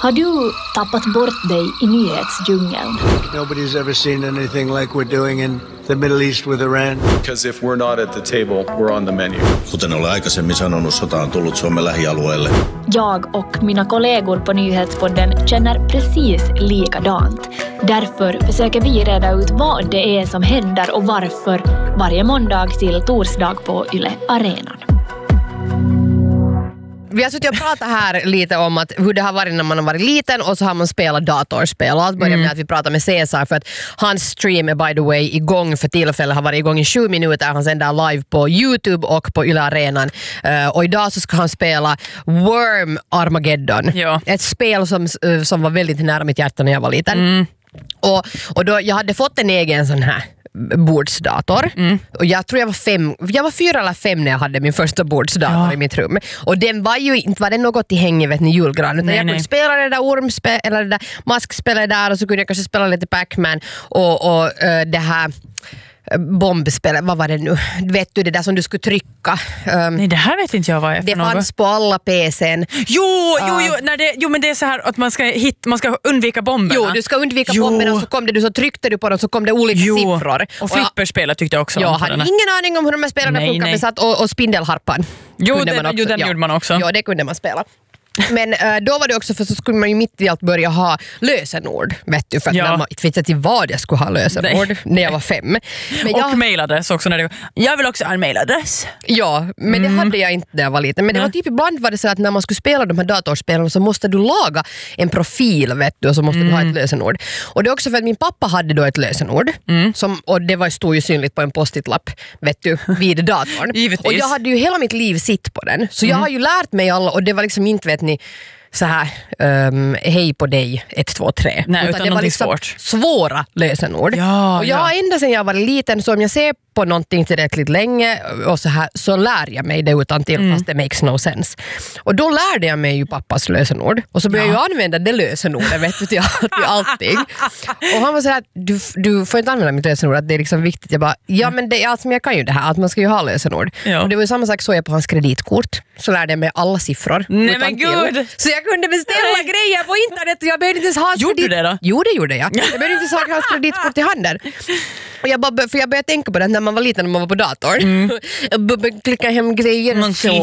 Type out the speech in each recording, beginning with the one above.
Har du tappat bort dig i nyhetsdjungeln? Nobody's ever seen anything like we're doing in the Middle East with Iran. Because if we're not at the table, we're on the menu. Kuten olen aikaisemmin sanonut, sota on tullut Suomen lähialueelle. Jag och mina kollegor på Nyhetspodden känner precis likadant. Därför försöker vi reda ut vad det är som händer och varför varje måndag till torsdag på Yle Arenan. Vi har suttit och pratat här lite om att hur det har varit när man har varit liten och så har man spelat datorspel. Och allt börjar med att vi pratar med Cesar för att hans stream är by the way igång för tillfället, har varit igång i 7 minuter. Han sänder live på YouTube och på Yle Arenan. Och idag så ska han spela Worm Armageddon. Ja. Ett spel som var väldigt nära mitt hjärta när jag var liten. Och då jag hade fått en egen sån här bordsdator. Och jag tror jag var 4 eller 5 när jag hade min första bordsdator i mitt rum. Och den var ju inte något till häng i julgran, utan jag kunde spela det där ormspel eller det där maskspelet där, och så kunde jag kanske spela lite Pac-Man och det här bombspelet, vad var det nu? Vet du, det där som du skulle trycka? Nej, det här vet inte jag vad är för det något. fanns på alla PC:n. Jo, men det är så här att man ska undvika bomberna. Jo, du ska undvika bomberna, och så kom det, så tryckte du på dem, så kom det olika siffror. Och flipperspelet tyckte jag också om. Jag hade ingen aning om hur de här spelarna funkar. Vi satt och spindelharpan. Den gjorde man också. Ja, det kunde man spela. Men då var det också, för så skulle man ju mitt i allt börja ha lösenord, vet du, för att när man inte vet till vad jag skulle ha lösenord när jag var 5. Men och mailadress också, när jag vill också ha en mailadress. Ja, men det hade jag inte när jag var liten. Men det var typ ibland var det så att när man skulle spela de här datorspelen så måste du laga en profil, vet du, och så måste du ha ett lösenord. Och det är också för att min pappa hade då ett lösenord och det stod ju synligt på en post-it-lapp, vet du, vid datorn. Givetvis. Och jag hade ju hela mitt liv sitt på den. Så jag har ju lärt mig alla, och det var liksom inte, vet ni, så här hej på dig 1, 2, 3. Nej, utan det var liksom svårt. Svåra lösenord. Och jag ända sedan jag var liten, så om jag ser på någonting tillräckligt länge och så här, så lär jag mig det utan till fast det makes no sense. Och då lärde jag mig ju pappas lösenord. Och så började jag använda det lösenordet, vet du, till allting. Och han var så här, du får inte använda mitt lösenord, att det är liksom viktigt. Jag bara, men det är allt som jag kan ju det här, att man ska ju ha lösenord. Och det var ju samma sak, så jag på hans kreditkort. Så lärde jag mig alla siffror. Nej men gud! Så jag kunde beställa grejer på internet och jag behövde inte ens ha hans Gjorde du det då? Jo, det gjorde jag. Jag behövde inte ens ha hans kreditkort i handen. Och jag började tänka på det när man var liten och man var på datorn. Jag klickar hem grejer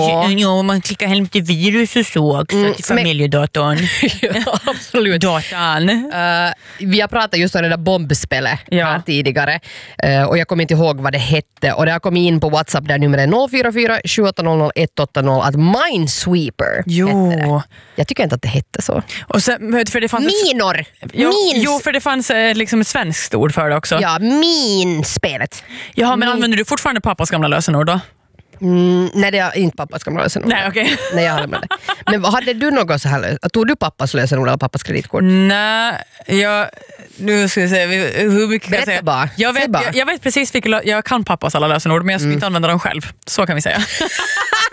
man klickar hem till virus och så också till familjedatorn. Ja, absolut. Datan. Vi har pratat just om det där bombspelet här tidigare. Och jag kommer inte ihåg vad det hette. Och det har kommit in på WhatsApp där numret är 044 780 180 att Minesweeper hette det. Jag tycker inte att det hette så. Och sen, för det fanns Minor! Jo, för det fanns liksom ett svenskt ord för det också. Ja, minspelet. Ja, men använder du fortfarande pappas gamla lösenord då? Nej, det är inte pappas gamla lösenord. Nej, okej. Nej, jag hade med det. Men hade du något så här, tog du pappas lösenord eller pappas kreditkort? Nej, nu ska vi se hur mycket berätta jag bara. Jag vet precis vilka jag kan pappas alla lösenord, men jag ska inte använda dem själv. Så kan vi säga.